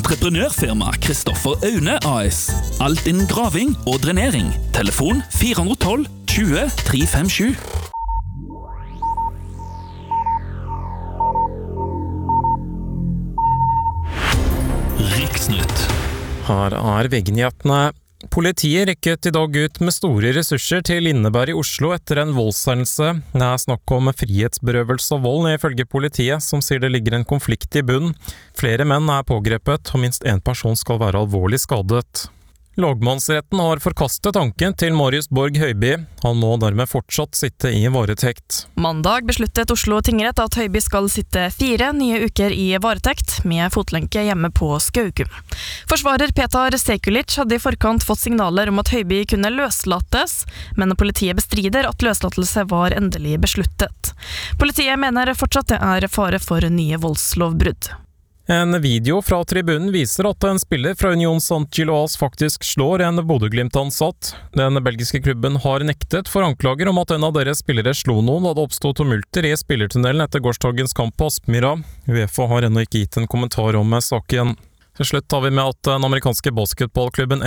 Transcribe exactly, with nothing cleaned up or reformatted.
Entreprenørfirma Kristoffer Aune A S. Alt innen graving og drenering. Telefon fire ett to tjue tre fem sju. Riksnytt. Her er VG-nyhetene. Politiet rykket i dag ut med store ressurser til Lindeberg i Oslo etter en voldshendelse. Det er snakk om frihetsberøvelse og vold, ifølge politiet, som sier det ligger en konflikt i bunnen. Flere menn er pågrepet, og minst en person skal være alvorlig skadet. Lagmannsretten har forkastet tanken til Marius Borg Høiby. Han må dermed fortsatt sitte i varetekt. Mandag besluttet Oslo tingrett at Høiby skal sitte fire nye uker i varetekt, med fotlenke hjemme på Skaugum. Forsvarer Petar Sekulic hadde i forkant fått signaler om at Høiby kunne løslates, men politiet bestrider at løslatelse var endelig besluttet. Politiet mener fortsatt det er fare for nye voldslovbrudd. En video fra tribunen viser at en spiller fra Union Saint-Gilloise faktisk slår en Bodø-Glimt-ansatt. Den belgiske klubben har nektet for anklager om at en av deres spillere slo noen, og det oppstod tumulter i spillertunnelen etter gårsdagens kamp på Aspmyra. UEFA har ennå ikke gitt en kommentar om saken. Til slutt tar vi med at den amerikanske basketballklubben